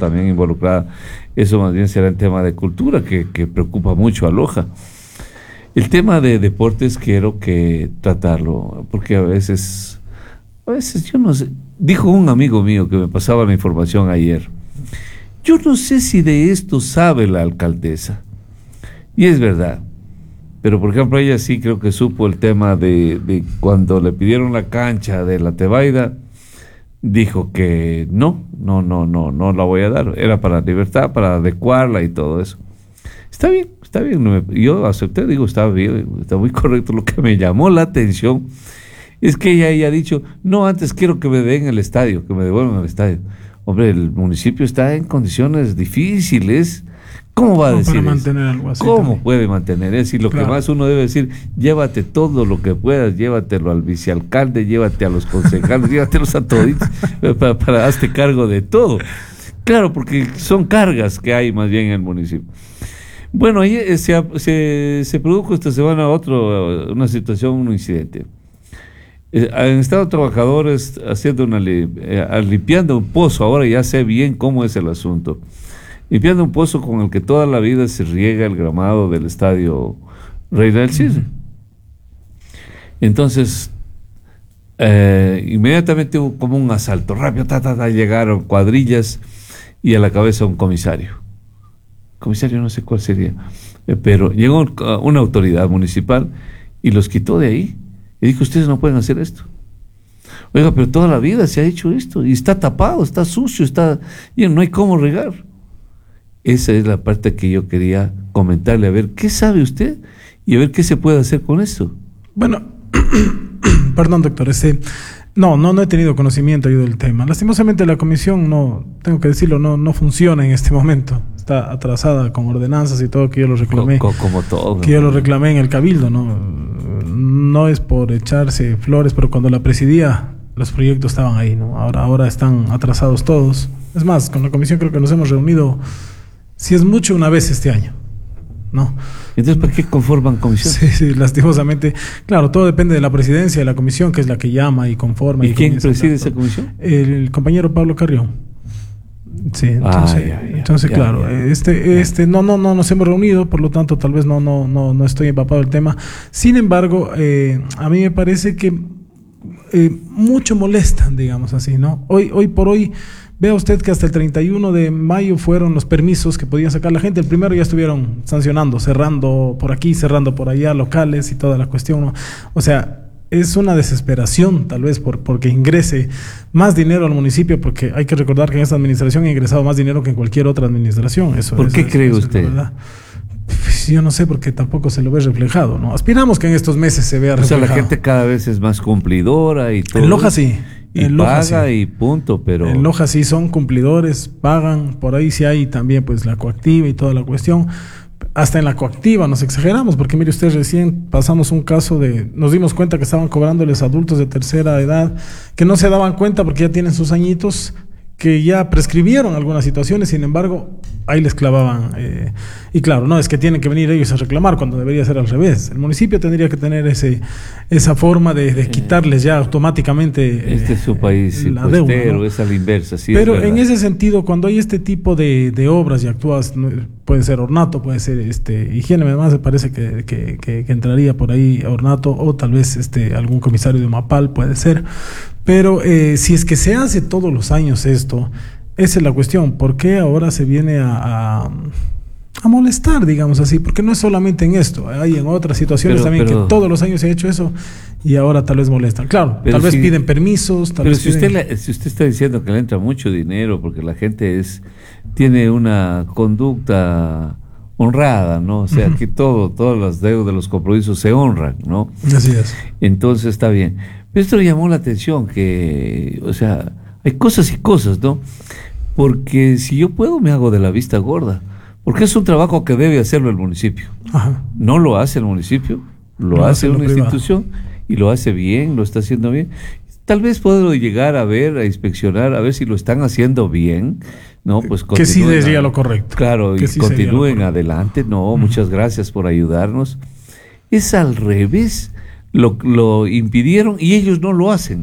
también involucrada. Eso más bien será el tema de cultura que preocupa mucho a Loja. El tema de deportes quiero que tratarlo, porque a veces yo no sé, dijo un amigo mío que me pasaba la información ayer, yo no sé si de esto sabe la alcaldesa, y es verdad, pero por ejemplo ella sí creo que supo el tema de cuando le pidieron la cancha de la Tebaida, dijo que no la voy a dar, era para Libertad, para adecuarla y todo eso. Está bien, yo acepté, digo, está bien, está muy correcto. Lo que me llamó la atención es que ella ha dicho, no, antes quiero que me den el estadio, que me devuelvan el estadio. Hombre, el municipio está en condiciones difíciles. ¿Cómo va a decir para eso? Mantener algo así? ¿Cómo también puede mantener eso? Y lo Claro. que más uno debe decir, llévate todo lo que puedas, llévatelo al vicealcalde, llévate a los concejales, llévatelos a toditos, para hazte cargo de todo. Claro, porque son cargas que hay más bien en el municipio. Bueno, ahí se produjo esta semana una situación, un incidente. Han estado trabajadores haciendo limpiando un pozo, ahora ya sé bien cómo es el asunto. Limpiando un pozo con el que toda la vida se riega el gramado del estadio Reina del Cisne. Entonces, inmediatamente hubo como un asalto rápido, llegaron cuadrillas y a la cabeza un comisario no sé cuál sería, pero llegó una autoridad municipal y los quitó de ahí y dijo, ustedes no pueden hacer esto. Oiga, pero toda la vida se ha hecho esto y está tapado, está sucio, y no hay cómo regar. Esa es la parte que yo quería comentarle, a ver qué sabe usted y a ver qué se puede hacer con esto. Bueno, perdón, doctor, no he tenido conocimiento yo del tema. Lastimosamente la comisión, tengo que decirlo, no funciona en este momento. Está atrasada con ordenanzas y todo, que yo lo reclamé. Como todo. Que yo lo reclamé en el Cabildo, no es por echarse flores, pero cuando la presidía, los proyectos estaban ahí, ¿no? Ahora están atrasados todos. Es más, con la comisión creo que nos hemos reunido, si es mucho, una vez este año, ¿no? Entonces, ¿para qué conforman comisión? Sí, lastimosamente. Claro, todo depende de la presidencia de la comisión, que es la que llama y conforma. ¿Y quién preside esa comisión? El compañero Pablo Carrión. Sí, entonces claro, ya. No nos hemos reunido, por lo tanto tal vez no estoy empapado del tema. Sin embargo, a mí me parece que mucho molestan, digamos así, ¿no? Hoy por hoy, vea usted que hasta el 31 de mayo fueron los permisos que podía sacar la gente. El primero ya estuvieron sancionando, cerrando por aquí, cerrando por allá locales y toda la cuestión, ¿no? O sea, es una desesperación tal vez porque ingrese más dinero al municipio, porque hay que recordar que en esta administración ha ingresado más dinero que en cualquier otra administración. ¿Por qué cree usted? Pues yo no sé, porque tampoco se lo ve reflejado, ¿no? Aspiramos que en estos meses se vea reflejado. O sea, la gente cada vez es más cumplidora y todo. En Loja sí. Y paga sí. Y punto, pero... En Loja sí son cumplidores, pagan, por ahí sí hay también pues la coactiva y toda la cuestión. Hasta en la coactiva nos exageramos, porque mire usted, recién pasamos un caso nos dimos cuenta que estaban cobrándoles adultos de tercera edad, que no se daban cuenta porque ya tienen sus añitos, que ya prescribieron algunas situaciones, sin embargo, ahí les clavaban. Y claro, no es que tienen que venir ellos a reclamar, cuando debería ser al revés. El municipio tendría que tener esa forma de quitarles ya automáticamente este es su país la deuda, ¿no? Es a la inversa, sí. Pero en ese sentido, cuando hay este tipo de obras y actúas, puede ser ornato, puede ser higiene, además me parece que entraría por ahí ornato, o tal vez algún comisario de Mapal, puede ser. Pero si es que se hace todos los años esto, esa es la cuestión. ¿Por qué ahora se viene a molestar, digamos así? Porque no es solamente en esto, hay en otras situaciones también que todos los años se ha hecho eso y ahora tal vez molestan. Claro, tal vez piden permisos. Pero si usted está diciendo que le entra mucho dinero porque la gente tiene una conducta honrada, ¿no? O sea, que todas las deudas, los compromisos se honran, ¿no? Así es. Entonces está bien. Pero esto llamó la atención que, o sea, hay cosas y cosas, ¿no? Porque si yo puedo me hago de la vista gorda, porque es un trabajo que debe hacerlo el municipio. Ajá. No lo hace el municipio, lo hace una institución y lo hace bien, lo está haciendo bien. Tal vez puedo llegar a inspeccionar, a ver si lo están haciendo bien, ¿no? Pues que sí sería lo correcto. Claro, y sí continúen adelante. No, muchas gracias por ayudarnos. Es al revés. Lo impidieron y ellos no lo hacen.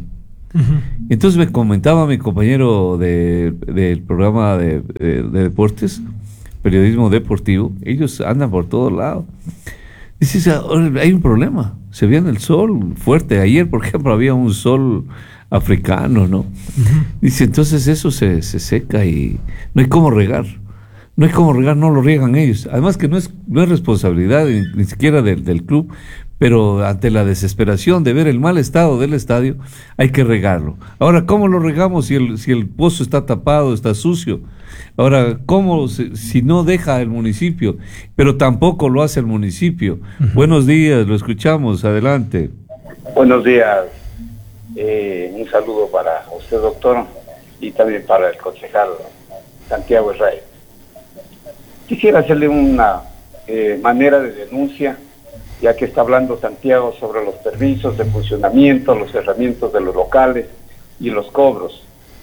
Entonces me comentaba mi compañero del programa de deportes, periodismo deportivo, ellos andan por todos lados. Dice, hay un problema, se viene el sol fuerte. Ayer, por ejemplo, había un sol africano, ¿no? Dice, entonces eso se seca y no hay cómo regar. No hay cómo regar, no lo riegan ellos. Además que no es responsabilidad ni siquiera del club, pero ante la desesperación de ver el mal estado del estadio, hay que regarlo. Ahora, ¿cómo lo regamos si el pozo está tapado, está sucio? Ahora, ¿cómo si no deja el municipio? Pero tampoco lo hace el municipio. Buenos días, lo escuchamos, adelante. Buenos días, un saludo para usted, doctor, y también para el concejal Santiago Israel. Quisiera hacerle una manera de denuncia, ya que está hablando Santiago sobre los permisos de funcionamiento, los cerramientos de los locales y los cobros.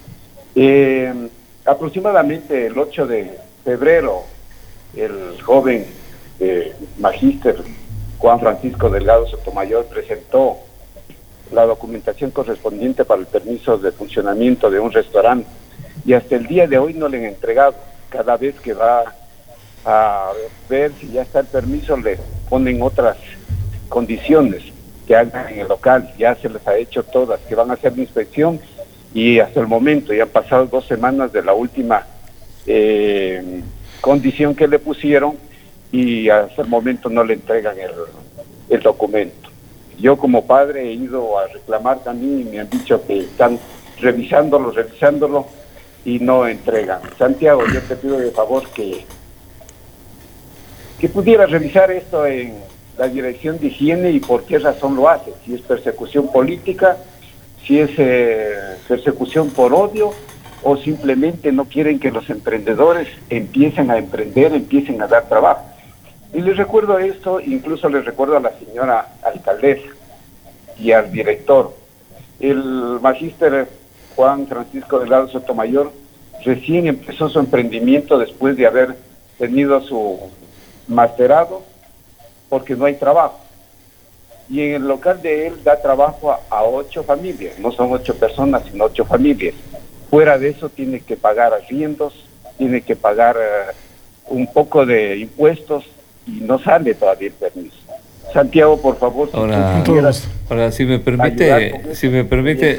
Aproximadamente el 8 de febrero, el joven magíster Juan Francisco Delgado Sotomayor presentó la documentación correspondiente para el permiso de funcionamiento de un restaurante y hasta el día de hoy no le han entregado. Cada vez que va a ver si ya está el permiso, le ponen otras condiciones que hagan en el local. Ya se les ha hecho todas, que van a hacer la inspección, y hasta el momento ya han pasado 2 semanas de la última condición que le pusieron y hasta el momento no le entregan el documento. Yo como padre he ido a reclamar también y me han dicho que están revisándolo y no entregan. Santiago, yo te pido de favor que pudiera revisar esto en la Dirección de Higiene y por qué razón lo hace, si es persecución política, si es persecución por odio o simplemente no quieren que los emprendedores empiecen a emprender, empiecen a dar trabajo. Y les recuerdo esto, incluso les recuerdo a la señora alcaldesa y al director. El magíster Juan Francisco Delgado Sotomayor recién empezó su emprendimiento después de haber tenido su masterado, porque no hay trabajo. Y en el local de él da trabajo a 8 familias, no son 8 personas, sino 8 familias. Fuera de eso tiene que pagar arriendos, tiene que pagar un poco de impuestos y no sale todavía el permiso. Santiago, por favor, ahora si me permite,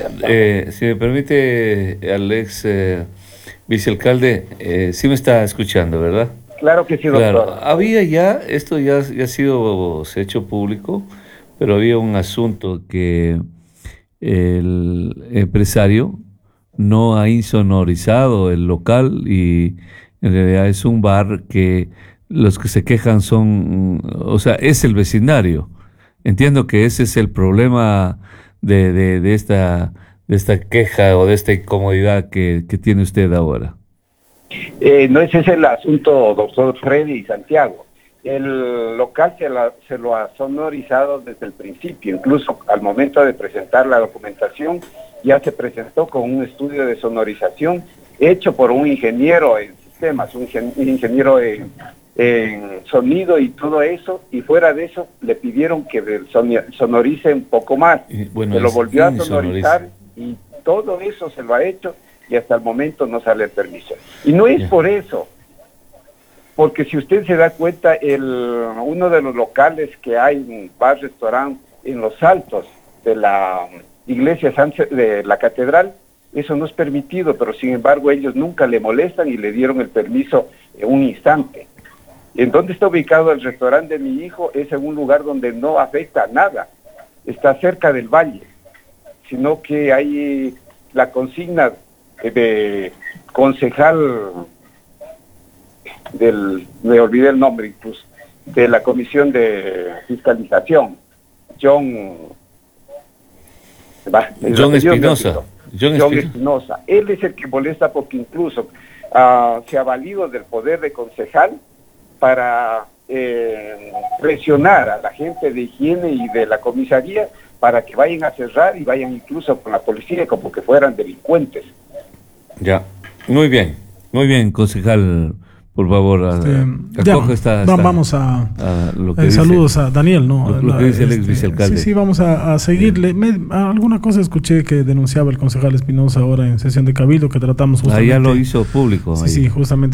al ex vicealcalde, sí me está escuchando, ¿verdad? Claro que sí, doctor. Claro, había ya, esto ya se ha hecho público, pero había un asunto que el empresario no ha insonorizado el local y en realidad es un bar que los que se quejan son, o sea, es el vecindario. Entiendo que ese es el problema de esta queja o de esta incomodidad que tiene usted ahora. No ese es el asunto, doctor Freddy y Santiago. El local se lo ha sonorizado desde el principio, incluso al momento de presentar la documentación ya se presentó con un estudio de sonorización hecho por un ingeniero en sistemas, un ingeniero en sonido y todo eso, y fuera de eso le pidieron que sonorice un poco más. Bueno, se lo volvió a sonorizar y todo eso se lo ha hecho y hasta el momento no sale el permiso. Y no es por eso, porque si usted se da cuenta, uno de los locales que hay, un bar-restaurante en los altos de la iglesia de la catedral, eso no es permitido, pero sin embargo ellos nunca le molestan y le dieron el permiso en un instante. ¿En dónde está ubicado el restaurante de mi hijo? Es en un lugar donde no afecta a nada, está cerca del valle, sino que hay la consigna de concejal me olvidé el nombre incluso, de la comisión de fiscalización, John Espinosa. Él es el que molesta porque incluso se ha valido del poder de concejal para presionar a la gente de higiene y de la comisaría para que vayan a cerrar y vayan incluso con la policía como que fueran delincuentes. Ya, muy bien, concejal Por favor, vamos a lo que saludos dice, a Daniel, ¿no? Lo que dice el ex vicealcalde. Sí, vamos a seguirle. Alguna cosa escuché que denunciaba el concejal Espinosa ahora en sesión de Cabildo, que tratamos justamente. Ya lo hizo público. Sí, justamente